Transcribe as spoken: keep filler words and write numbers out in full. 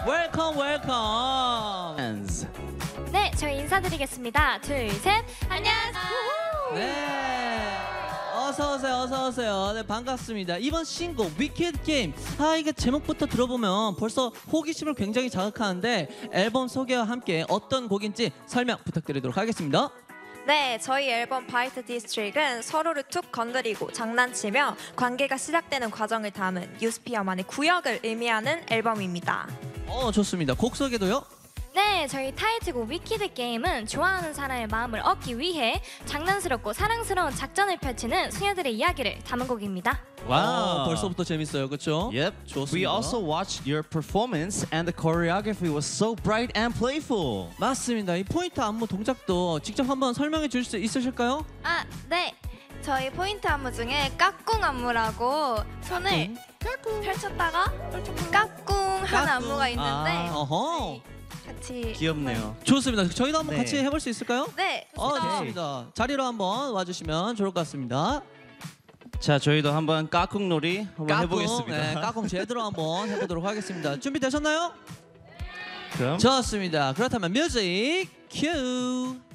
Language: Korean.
웰컴 웰컴. 네, 저희 인사드리겠습니다. 둘, 셋. 안녕하세요. 네. 어서 오세요, 어서 오세요. 네, 반갑습니다. 이번 신곡 위키드 게임. 아, 이게 제목부터 들어보면 벌써 호기심을 굉장히 자극하는데 앨범 소개와 함께 어떤 곡인지 설명 부탁드리도록 하겠습니다. 네, 저희 앨범 바이트 디스트릭은 서로를 툭 건드리고 장난치며 관계가 시작되는 과정을 담은 유스피어만의 구역을 의미하는 앨범입니다. 어, 좋습니다. 곡 소개도요? 네, 저희 타이틀곡 위키드 게임은 좋아하는 사람의 마음을 얻기 위해 장난스럽고 사랑스러운 작전을 펼치는 소녀들의 이야기를 담은 곡입니다. 와, 어, 벌써부터 재밌어요, 그렇죠? Yep. 좋습니다. We also watched your performance and the choreography was so bright and playful. 맞습니다. 이 포인트 안무 동작도 직접 한번 설명해 주실 수 있으실까요? 아, 네. 저희 포인트 안무 중에 까꿍 안무라고 손을 펼쳤다가 까꿍 하는 안무가 있는데 아, 어허. 같이 귀엽네요. 좋습니다. 저희도 한번 네. 같이 해볼 수 있을까요? 네, 어, 좋습니다. 좋습니다. 자리로 한번 와주시면 좋을 것 같습니다. 자, 저희도 한번 까꿍놀이 한번 해보겠습니다. 네, 까꿍 제대로 한번 해보도록 하겠습니다. 준비되셨나요? 그럼 좋습니다. 그렇다면 뮤직 큐.